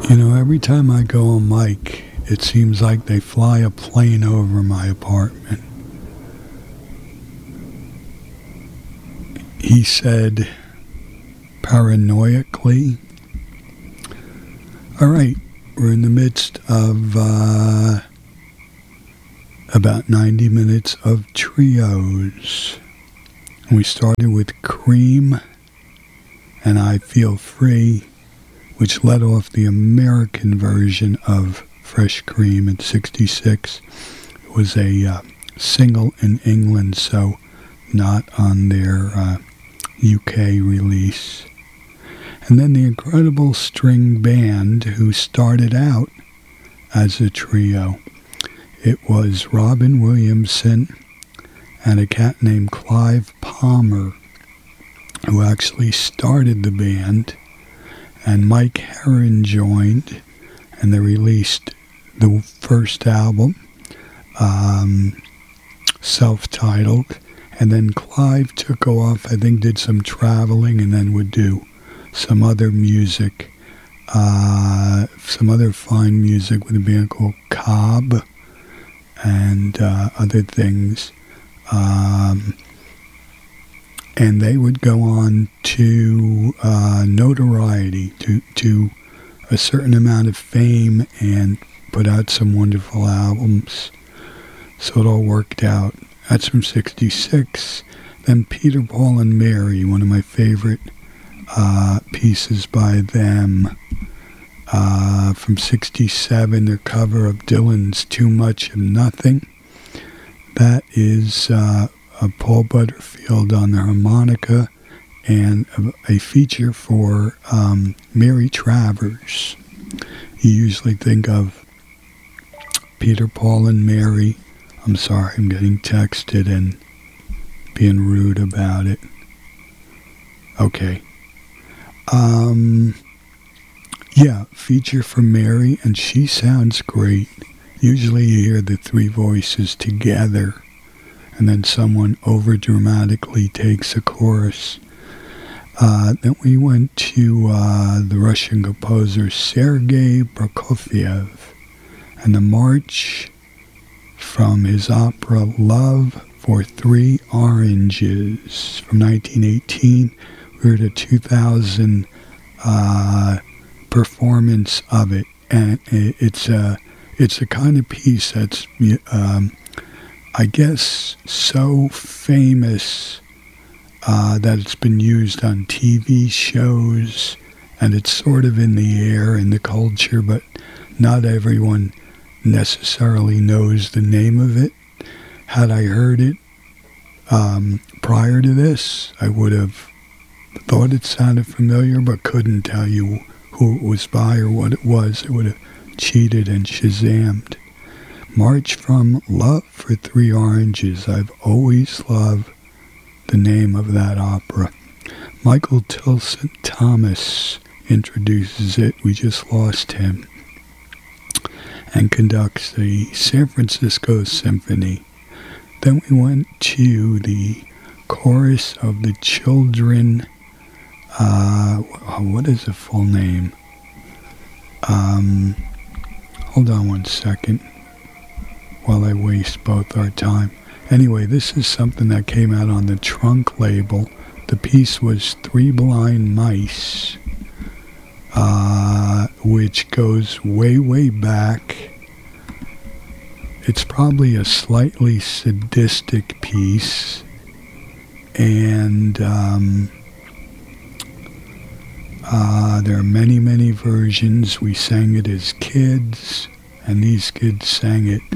You know, every time I go on mic, it seems like they fly a plane over my apartment. He said paranoiacally, all right, we're in the midst of about 90 minutes of trios. We started with Cream and I Feel Free, which led off the American version of Fresh Cream in '66. It was a single in England, so not on their UK release. And then the Incredible String Band, who started out as a trio. It was Robin Williamson and a cat named Clive Palmer, who actually started the band, and Mike Herron joined, and they released the first album, self-titled, and then Clive took off, I think did some traveling, and then would do some other music, some other fine music with a band called Cobb, and other things. And they would go on to notoriety, to a certain amount of fame, and put out some wonderful albums. So it all worked out. That's from '66. Then Peter, Paul, and Mary, one of my favorite pieces by them. From '67, their cover of Dylan's Too Much of Nothing. That is Paul Butterfield on the harmonica, and a feature for Mary Travers. You usually think of Peter, Paul, and Mary. I'm sorry, I'm getting texted and being rude about it. Okay. Yeah, feature for Mary, and she sounds great. Usually you hear the three voices together, and then someone over-dramatically takes a chorus. Then we went to the Russian composer Sergei Prokofiev, and the march from his opera Love for Three Oranges from 1918. We heard a 2000 performance of it, and it's a kind of piece that's I guess so famous that it's been used on TV shows, and it's sort of in the air in the culture, but not everyone necessarily knows the name of it. Had I heard it prior to this, I would have thought it sounded familiar, but couldn't tell you who it was by or what it was. I would have cheated and Shazammed. March from Love for Three Oranges. I've always loved the name of that opera. Michael Tilson Thomas introduces it. We just lost him. And conducts the San Francisco Symphony. Then we went to the chorus of the children. What is the full name? Hold on one second while I waste both our time. Anyway, this is something that came out on the Trunk label. The piece was Three Blind Mice, which goes way, way back. It's probably a slightly sadistic piece, and there are many, many versions. We sang it as kids, and these kids sang it.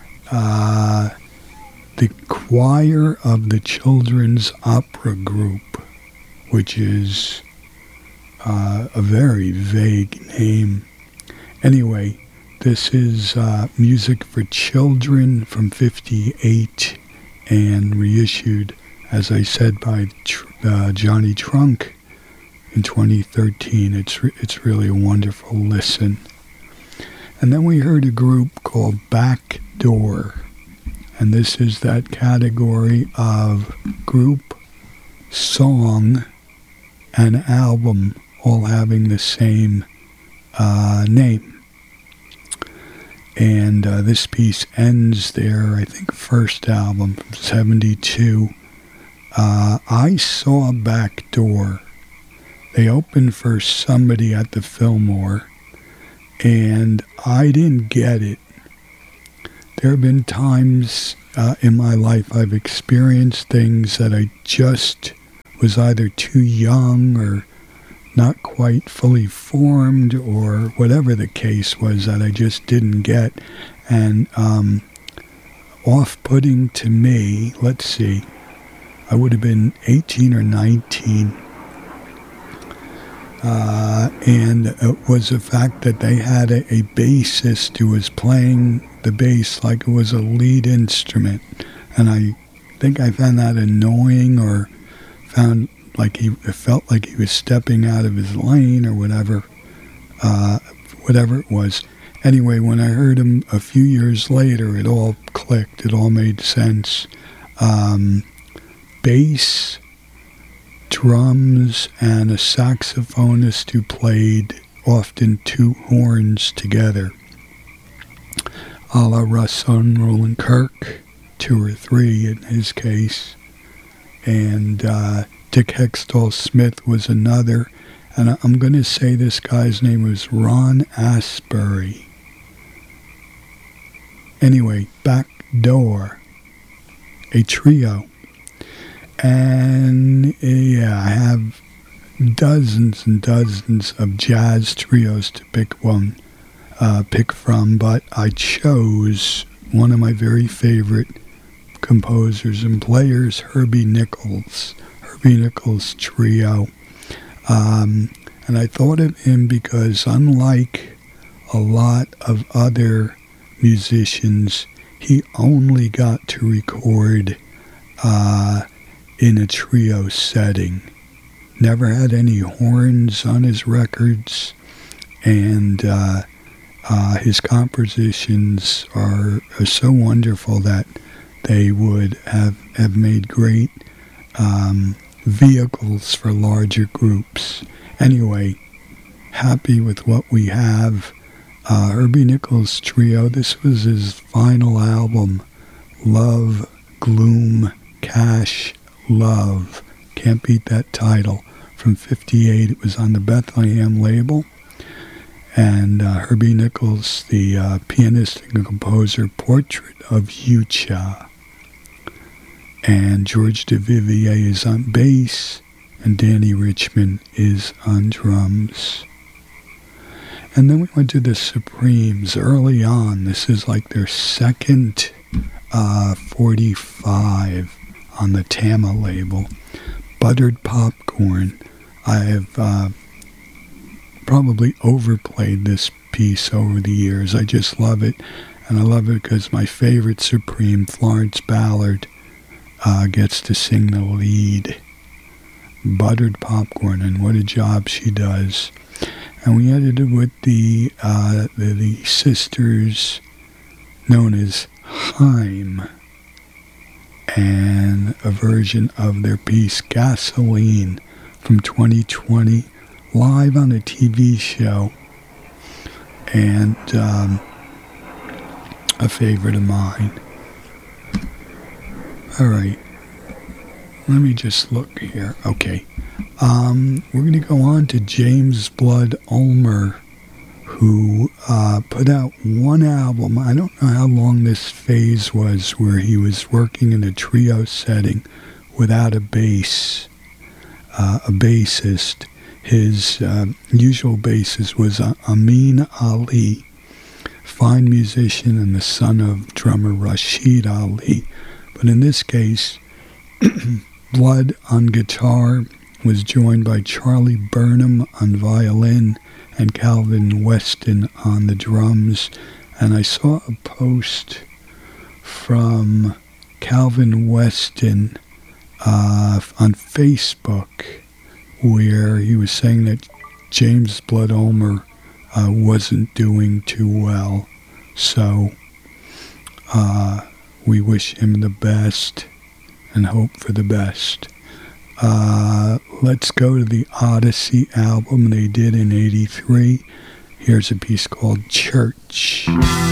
The choir of the Children's Opera Group, which is a very vague name. Anyway, this is music for children from '58 and reissued, as I said, by Johnny Trunk in 2013. It's really a wonderful listen. And then we heard a group called Backdoor, and this is that category of group, song, and album all having the same name. And this piece ends their, I think, first album from 72. I Saw Back Door. They opened for Somebody at the Fillmore, and I didn't get it. There have been times in my life I've experienced things that I just was either too young or not quite fully formed, or whatever the case was, that I just didn't get. And off-putting to me, let's see, I would have been 18 or 19. And it was the fact that they had a bassist who was playing the bass like it was a lead instrument. And I think I found that annoying, or found like it felt like he was stepping out of his lane, or whatever it was. Anyway, when I heard him a few years later, it all clicked. It all made sense. Bass, drums, and a saxophonist who played often two horns together, a la Russ and Roland Kirk, 2 or 3 in his case. And Dick Hextall Smith was another. And I'm going to say this guy's name was Ron Asbury. Anyway, Back Door, a trio. And yeah, I have dozens and dozens of jazz trios to pick from, but I chose one of my very favorite composers and players, Herbie Nichols Trio. And I thought of him because, unlike a lot of other musicians, he only got to record in a trio setting. Never had any horns on his records, and his compositions are so wonderful that they would have made great vehicles for larger groups. Anyway, happy with what we have. Herbie Nichols Trio, this was his final album, Love, Gloom, Cash, Love. Can't beat that title. From 58, it was on the Bethlehem label. And Herbie Nichols, the pianist and composer, Portrait of Yucha. And George Duvivier is on bass, and Danny Richmond is on drums. And then we went to the Supremes early on. This is like their second 45 on the Tama label. Buttered Popcorn. I have probably overplayed this piece over the years. I just love it. And I love it because my favorite Supreme, Florence Ballard, gets to sing the lead. Buttered Popcorn, and what a job she does. And we ended it with the sisters known as Haim, and a version of their piece Gasoline from 2020, live on a TV show, and a favorite of mine. All right, let me just look here. Okay, we're going to go on to James Blood Ulmer, who put out one album. I don't know how long this phase was where he was working in a trio setting without a bass, a bassist. His usual bassist was Amin Ali, fine musician and the son of drummer Rashid Ali. But in this case, Blood on guitar was joined by Charlie Burnham on violin and Calvin Weston on the drums. And I saw a post from Calvin Weston on Facebook where he was saying that James Blood Ulmer wasn't doing too well. So we wish him the best and hope for the best. Let's go to the Odyssey album they did in '83. Here's a piece called Church.